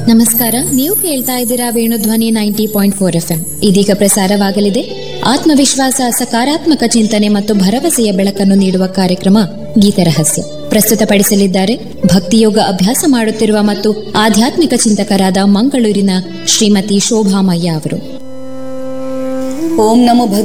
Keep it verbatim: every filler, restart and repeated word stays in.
ನಮಸ್ಕಾರ, ನೀವು ಕೇಳ್ತಾ ಇದ್ದೀರಾ Venudhwani ninety point four F M. ಇದೀಗ ಪ್ರಸಾರವಾಗಲಿದೆ ಆತ್ಮವಿಶ್ವಾಸ, ಸಕಾರಾತ್ಮಕ ಚಿಂತನೆ ಮತ್ತು ಭರವಸೆಯ ಬೆಳಕನ್ನು ನೀಡುವ ಕಾರ್ಯಕ್ರಮ ಗೀತರಹಸ್ಯ. ಪ್ರಸ್ತುತಪಡಿಸಲಿದ್ದಾರೆ ಭಕ್ತಿಯೋಗ ಅಭ್ಯಾಸ ಮಾಡುತ್ತಿರುವ ಮತ್ತು ಆಧ್ಯಾತ್ಮಿಕ ಚಿಂತಕರಾದ ಮಂಗಳೂರಿನ ಶ್ರೀಮತಿ ಶೋಭಾಮಯ್ಯ ಅವರು. ಓಂ ನಮೋ